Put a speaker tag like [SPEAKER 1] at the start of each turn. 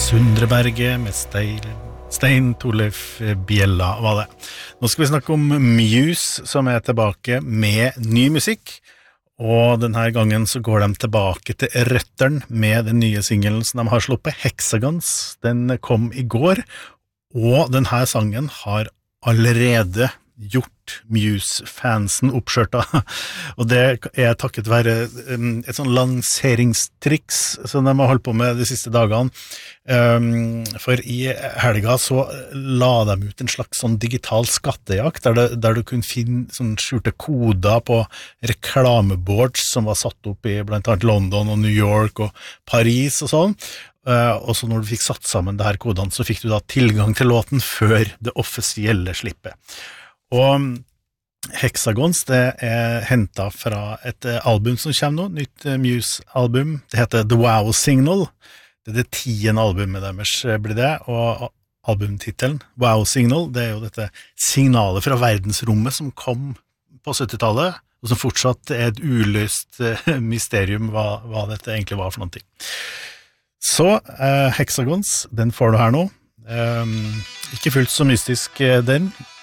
[SPEAKER 1] Sundreberget med Stein Torleif Bjella var det. Nå skal vi snakke om Muse som tilbake med ny musikk, og denne gangen så går de tilbake til røtteren med den nye singelen som de har sluppet, Hexagons. Den kom i går, og denne sangen har allerede gjort Muse-fansen oppskjørta, og det takket være et sånn lanseringstriks som de har holdt på med de siste dagene, for i helga så la de ut en slags sånn digital skattejakt, der du kunne finne sånn skjulte koder på reklameboards som var satt opp i blant annet London og New York og Paris og sånn, og så når du fikk satt sammen det her kodene, så fikk du da tilgang til låten før det offisielle slippet. Og Hexagons, det hentet fra et album som kommer nå, nytt Muse-album. Det heter The Wow Signal. Det det 10. albumet deres blir det, og albumtitelen Wow Signal, det jo dette signalet fra verdensrommet som kom på 70-tallet, og som fortsatt et uløst mysterium hva dette egentlig var for noen ting. Så Hexagons, den får du her nå. Ikke fullt så mystisk den,